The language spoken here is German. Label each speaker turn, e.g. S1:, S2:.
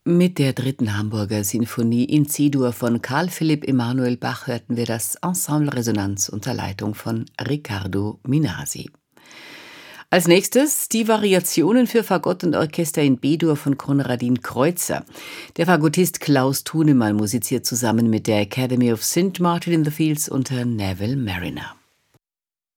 S1: Mit der dritten Hamburger Sinfonie in C-Dur von Carl Philipp Emanuel Bach hörten wir das Ensemble Resonanz unter Leitung von Riccardo Minasi. Als nächstes die Variationen für Fagott und Orchester in B-Dur von Konradin Kreutzer. Der Fagottist Klaus Thunemann musiziert zusammen mit der Academy of St. Martin in the Fields unter Neville Mariner.